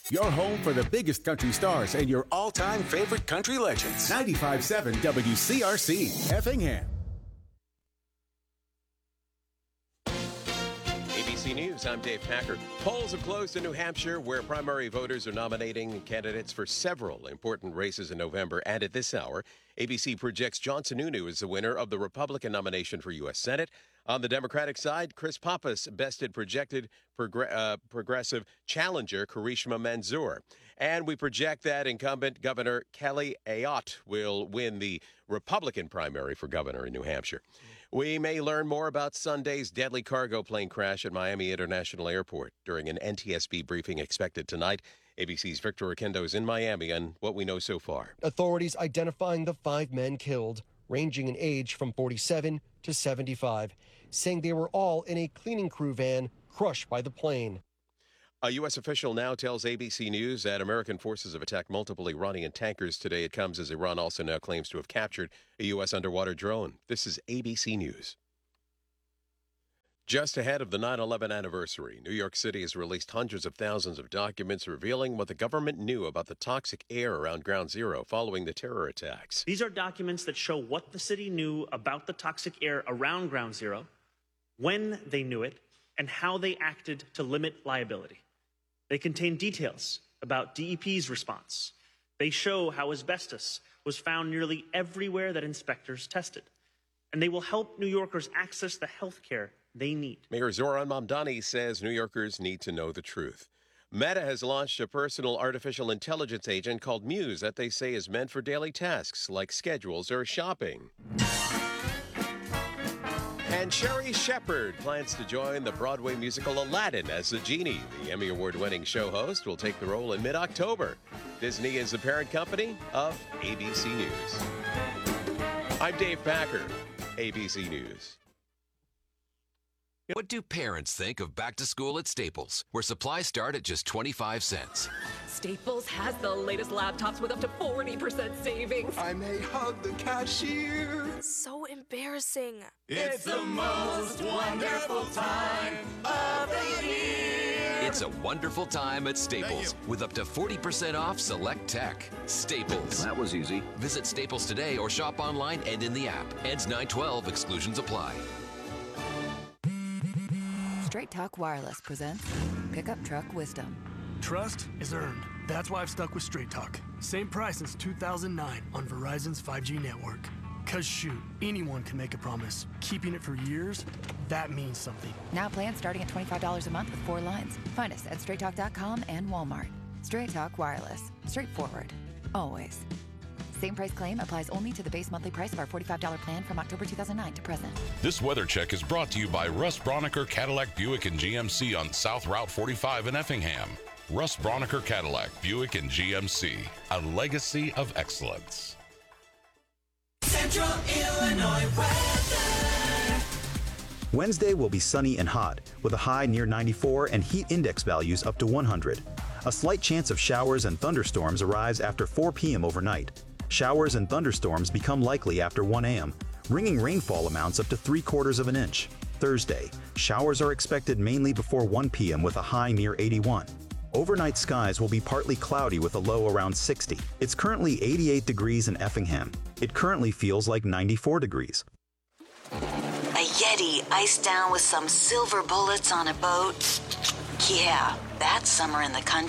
Your home for the biggest country stars and your all-time favorite country legends. 95.7 WCRC, Effingham. ABC News, I'm Dave Packer. Polls have closed in New Hampshire, where primary voters are nominating candidates for several important races in November. And at this hour, ABC projects John Sununu is the winner of the Republican nomination for U.S. Senate. On the Democratic side, Chris Pappas bested projected progressive challenger Karishma Manzoor. And we project that incumbent Governor Kelly Ayotte will win the Republican primary for governor in New Hampshire. We may learn more about Sunday's deadly cargo plane crash at Miami International Airport during an NTSB briefing expected tonight. ABC's Victor Oquendo is in Miami on what we know so far. Authorities identifying the 5 men killed, ranging in age from 47 to 75, saying they were all in a cleaning crew van crushed by the plane. A U.S. official now tells ABC News that American forces have attacked multiple Iranian tankers today. It comes as Iran also now claims to have captured a U.S. underwater drone. This is ABC News. Just ahead of the 9/11 anniversary, New York City has released hundreds of thousands of documents revealing what the government knew about the toxic air around Ground Zero following the terror attacks. These are documents that show what the city knew about the toxic air around Ground Zero, when they knew it, and how they acted to limit liability. They contain details about DEP's response. They show how asbestos was found nearly everywhere that inspectors tested. And they will help New Yorkers access the health care they need. Mayor Zoran Mamdani says New Yorkers need to know the truth. Meta has launched a personal artificial intelligence agent called Muse that they say is meant for daily tasks like schedules or shopping. And Sherry Shepherd plans to join the Broadway musical Aladdin as the genie. The Emmy Award-winning show host will take the role in mid-October. Disney is the parent company of ABC News. I'm Dave Packer, ABC News. What do parents think of back to school at Staples, where supplies start at just 25 cents? Staples has the latest laptops with up to 40% savings. I may hug the cashier. So embarrassing. It's the most wonderful time of the year. It's a wonderful time at Staples with up to 40% off select tech. Staples. That was easy. Visit Staples today or shop online and in the app. Ends 9/12. Exclusions apply. Straight Talk Wireless presents Pickup Truck Wisdom. Trust is earned. That's why I've stuck with Straight Talk. Same price since 2009 on Verizon's 5G network. Cause shoot, anyone can make a promise. Keeping it for years, that means something. Now plans starting at $25 a month with 4 lines. Find us at straighttalk.com and Walmart. Straight Talk Wireless. Straightforward. Always. Same price claim applies only to the base monthly price of our $45 plan from October 2009 to present. This weather check is brought to you by Russ Broniker Cadillac Buick and GMC on South Route 45 in Effingham. Russ Broniker Cadillac Buick and GMC, a legacy of excellence. Central Illinois weather. Wednesday will be sunny and hot, with a high near 94 and heat index values up to 100. A slight chance of showers and thunderstorms arrives after 4 p.m. overnight. Showers and thunderstorms become likely after 1 a.m., bringing rainfall amounts up to 3/4 of an inch. Thursday, showers are expected mainly before 1 p.m. with a high near 81. Overnight skies will be partly cloudy with a low around 60. It's currently 88 degrees in Effingham. It currently feels like 94 degrees. A Yeti iced down with some silver bullets on a boat. Yeah, that's summer in the country.